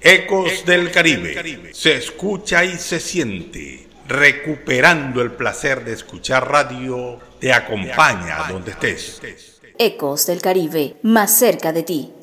Ecos del Caribe. Se escucha y se siente. Recuperando el placer de escuchar radio, te acompaña donde estés. Ecos del Caribe, más cerca de ti.